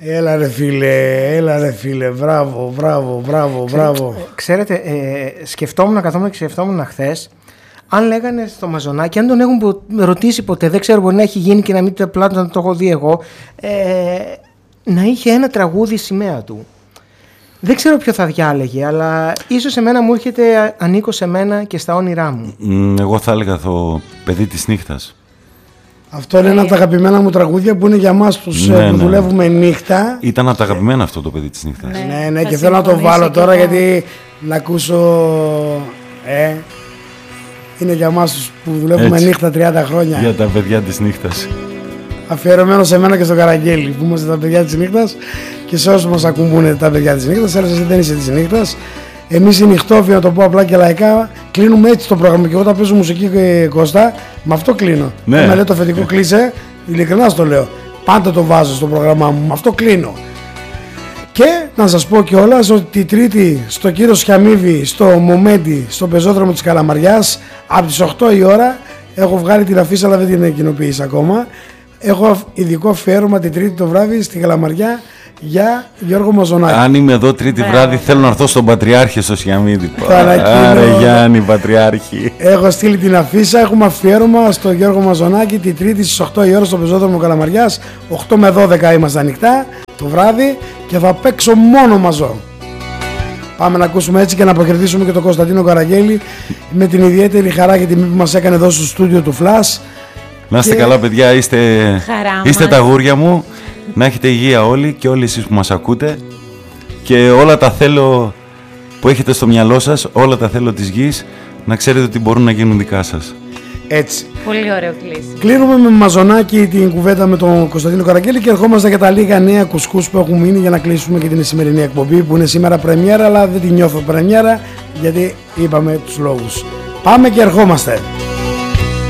Έλα ρε φίλε, μπράβο. Ξέρετε, καθόμουν και σκεφτόμουν χθες, αν λέγανε στο Μαζονάκι, αν τον έχουν ρωτήσει ποτέ, δεν ξέρω, μπορεί να έχει γίνει και να μην το έχω δει εγώ, να είχε ένα τραγούδι σημαία του. Δεν ξέρω ποιο θα διάλεγε, αλλά ίσως εμένα μου έρχεται ανήκω σε μένα και στα όνειρά μου. Εγώ θα έλεγα το παιδί της νύχτας. Αυτό είναι ένα από τα αγαπημένα μου τραγούδια που είναι για μας τους που δουλεύουμε νύχτα. Ήταν από τα αγαπημένα αυτό το παιδί της νύχτας. Ναι, και θέλω να το βάλω τώρα γιατί να ακούσω. Είναι για μας που δουλεύουμε νύχτα 30 χρόνια. Για τα παιδιά της νύχτας. Αφιερωμένο σε μένα και στο Καραγγέλη που είμαστε τα παιδιά της νύχτας και σε όσους μας ακουμπούν τα παιδιά της νύχτας. Αλλά εσύ δεν είσαι της νύχτας. Εμείς οι νυχτόφοι, να το πω απλά και λαϊκά, κλείνουμε έτσι το πρόγραμμα. Και εγώ όταν παίζω μουσική, Κώστα, με αυτό κλείνω. Ναι. Με λέει το αφεντικό κλείσε, ειλικρινά στο λέω. Πάντα το βάζω στο πρόγραμμά μου, με αυτό κλείνω. Και να σας πω κιόλας ότι τη Τρίτη στο Κύριο Σιαμίβη, στο Μομέντι, στο πεζόδρομο της Καλαμαριάς, από τις 8 η ώρα, έχω βγάλει την αφίσα, αλλά δεν την κοινοποίησα ακόμα. Έχω ειδικό αφιέρωμα την Τρίτη το βράδυ στη Καλαμαριά για Γιώργο Μαζονάκη. Αν είμαι εδώ Τρίτη βράδυ, θέλω να έρθω στον Πατριάρχη στο Σιαμίδη. Άρα Γιάννη Πατριάρχη. Έχω στείλει την αφίσα, έχουμε αφιέρωμα στο Γιώργο Μαζονάκη την Τρίτη στις 8 η ώρα στο πεζόδρομο Καλαμαριάς. 8 με 12 είμαστε ανοιχτά το βράδυ και θα παίξω μόνο Μαζό. Πάμε να ακούσουμε έτσι και να αποκερδίσουμε και τον Κωνσταντίνο Καραγγέλη με την ιδιαίτερη χαρά και τιμή που μας έκανε εδώ στο στούντιο του Flash. Να είστε καλά παιδιά, είστε τα γούρια μου. Να έχετε υγεία όλοι και όλοι εσείς που μας ακούτε και όλα τα θέλω που έχετε στο μυαλό σας, όλα τα θέλω της γης, να ξέρετε ότι μπορούν να γίνουν δικά σας. Έτσι. Πολύ ωραίο κλείσιμο. Κλείνουμε με Μαζονάκη την κουβέντα με τον Κωνσταντίνο Καραγγέλη και ερχόμαστε για τα λίγα νέα κουσκούς που έχουν μείνει για να κλείσουμε και την σημερινή εκπομπή που είναι σήμερα πρεμιέρα, αλλά δεν την νιώθω πρεμιέρα γιατί είπαμε τους λόγους. Πάμε και ερχόμαστε.